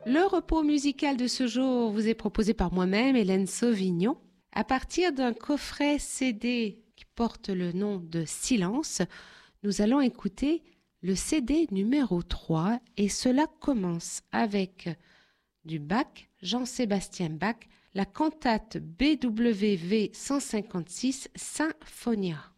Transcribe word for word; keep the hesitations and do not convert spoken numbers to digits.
Le repos musical de ce jour vous est proposé par moi-même, Hélène Sauvignon. À partir d'un coffret C D qui porte le nom de Silence, nous allons écouter le C D numéro trois et cela commence avec du Bach, Jean-Sébastien Bach, la cantate B W V cent cinquante-six Symphonia.